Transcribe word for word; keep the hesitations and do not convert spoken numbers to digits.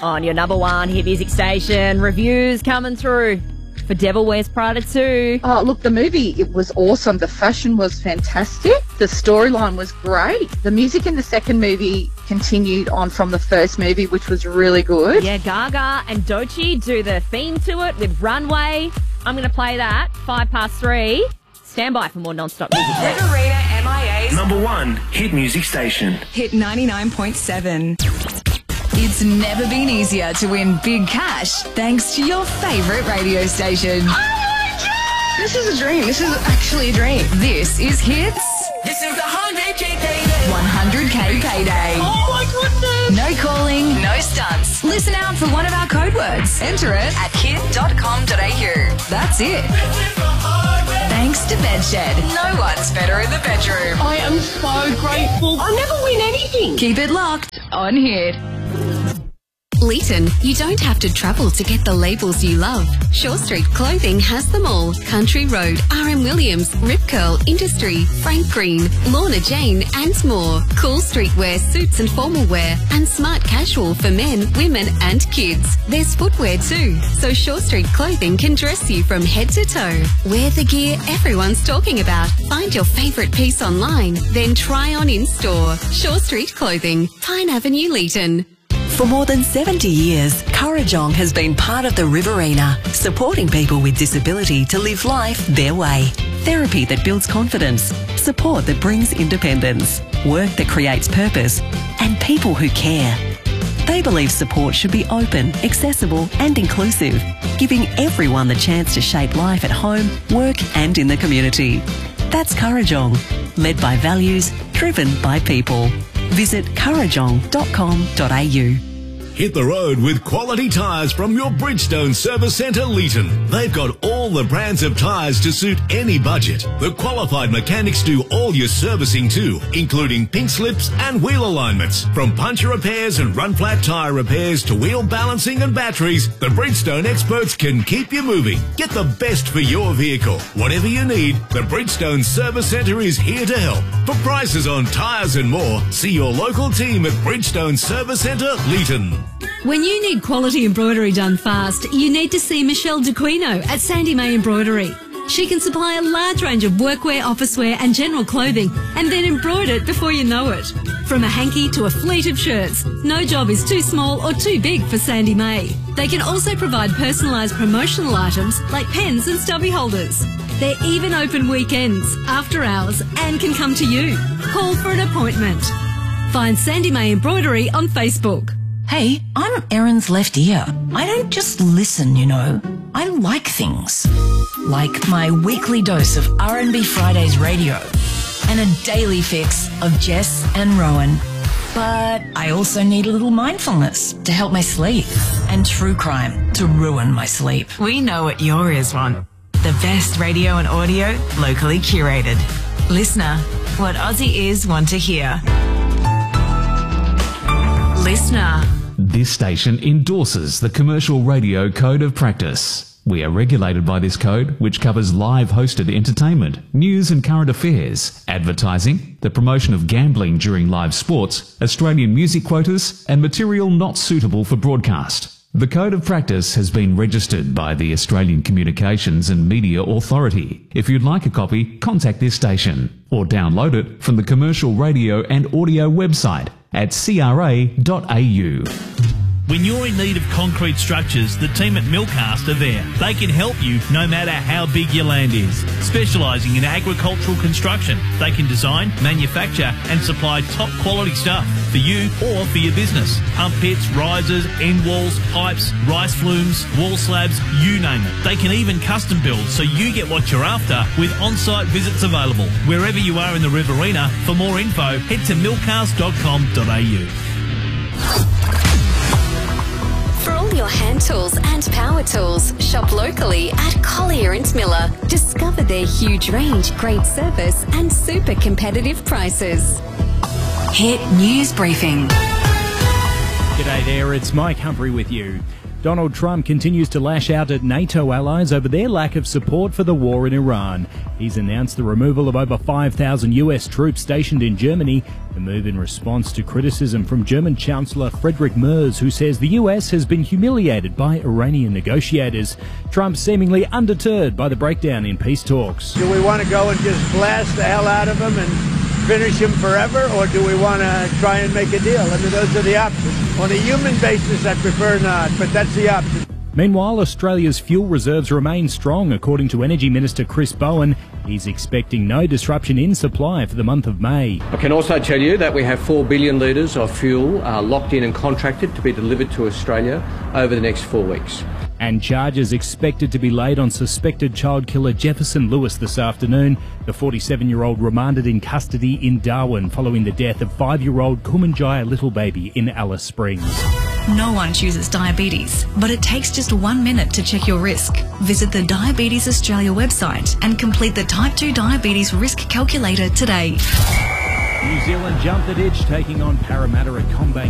on your number one hit music station. Reviews coming through for Devil Wears Prada two. Oh, look, the movie, it was awesome. The fashion was fantastic. The storyline was great. The music in the second movie continued on from the first movie, which was really good. Yeah, Gaga and Doechii do the theme to it with Runway. I'm going to play that. Five past three. Stand by for more non-stop music. Riverina M I A's number one hit music station. Hit ninety-nine point seven. It's never been easier to win big cash thanks to your favourite radio station. Oh my God! This is a dream. This is actually a dream. This is Hits. This is the one hundred K payday. one hundred K payday. Oh my goodness! No calling, no stunts. Listen out for one of our code words. Enter it at hit dot com dot a u. That's it. Thanks to Bedshed. No one's better in the bedroom. I am so grateful. I never win anything. Keep it locked on Hit. Leeton, you don't have to travel to get the labels you love. Shore Street Clothing has them all. Country Road, R M Williams, Rip Curl, Industry, Frank Green, Lorna Jane and more. Cool streetwear, suits and formal wear and smart casual for men, women and kids. There's footwear too, so Shore Street Clothing can dress you from head to toe. Wear the gear everyone's talking about. Find your favourite piece online, then try on in store. Shore Street Clothing, Pine Avenue, Leeton. For more than seventy years, Currajong has been part of the Riverina, supporting people with disability to live life their way. Therapy that builds confidence, support that brings independence, work that creates purpose, and people who care. They believe support should be open, accessible and inclusive, giving everyone the chance to shape life at home, work and in the community. That's Currajong, led by values, driven by people. Visit currajong dot com dot a u. Hit the road with quality tyres from your Bridgestone Service Centre, Leeton. They've got all the brands of tyres to suit any budget. The qualified mechanics do all your servicing too, including pink slips and wheel alignments. From puncture repairs and run flat tyre repairs to wheel balancing and batteries, the Bridgestone experts can keep you moving. Get the best for your vehicle. Whatever you need, the Bridgestone Service Centre is here to help. For prices on tyres and more, see your local team at Bridgestone Service Centre, Leeton. When you need quality embroidery done fast, you need to see Michelle DeQuino at Sandy May Embroidery. She can supply a large range of workwear, officewear and general clothing and then embroider it before you know it. From a hanky to a fleet of shirts, no job is too small or too big for Sandy May. They can also provide personalised promotional items like pens and stubby holders. They're even open weekends, after hours and can come to you. Call for an appointment. Find Sandy May Embroidery on Facebook. Hey, I'm Erin's left ear. I don't just listen, you know. I like things. Like my weekly dose of R and B Fridays radio and a daily fix of Jess and Rowan. But I also need a little mindfulness to help my sleep and true crime to ruin my sleep. We know what your ears want. The best radio and audio locally curated. Listener, what Aussie ears want to hear. Listener. This station endorses the Commercial Radio Code of Practice. We are regulated by this code, which covers live hosted entertainment, news and current affairs, advertising, the promotion of gambling during live sports, Australian music quotas, and material not suitable for broadcast. The Code of Practice has been registered by the Australian Communications and Media Authority. If you'd like a copy, contact this station or download it from the Commercial Radio and Audio website at c r a dot a u. When you're in need of concrete structures, the team at Millcast are there. They can help you no matter how big your land is. Specialising in agricultural construction, they can design, manufacture and supply top quality stuff for you or for your business. Pump pits, risers, end walls, pipes, rice flumes, wall slabs, you name it. They can even custom build so you get what you're after with on-site visits available. Wherever you are in the Riverina, for more info, head to millcast dot com dot a u. For all your hand tools and power tools, shop locally at Collier and Miller. Discover their huge range, great service and super competitive prices. Hit News Briefing. G'day there, it's Mike Humphrey with you. Donald Trump continues to lash out at NATO allies over their lack of support for the war in Iran. He's announced the removal of over five thousand U S troops stationed in Germany, a move in response to criticism from German Chancellor Friedrich Merz, who says the U S has been humiliated by Iranian negotiators. Trump seemingly undeterred by the breakdown in peace talks. Do we want to go and just blast the hell out of them and finish him forever, or do we want to try and make a deal? I mean, those are the options. On a human basis, I prefer not, but that's the option. Meanwhile, Australia's fuel reserves remain strong, according to Energy Minister Chris Bowen. He's expecting no disruption in supply for the month of May. I can also tell you that we have four billion litres of fuel uh, locked in and contracted to be delivered to Australia over the next four weeks. And charges expected to be laid on suspected child killer Jefferson Lewis this afternoon. The forty-seven-year-old remanded in custody in Darwin following the death of five-year-old Kumanjaya little baby in Alice Springs. No one chooses diabetes, but it takes just one minute to check your risk. Visit the Diabetes Australia website and complete the Type two Diabetes Risk Calculator today. New Zealand jumped the ditch, taking on Parramatta at CommBank